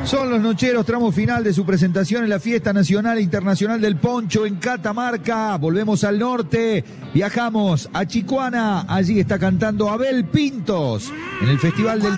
Son los Nocheros, tramo final de su presentación en la Fiesta Nacional e Internacional del Poncho en Catamarca. Volvemos al norte, viajamos a Chicoana, allí está cantando Abel Pintos en el Festival del